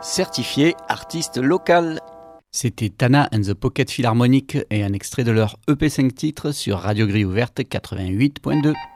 certifié artiste local. C'était Tana and the Pocket Philharmonic et un extrait de leur EP 5 titres sur Radio Grille Ouverte 88.2.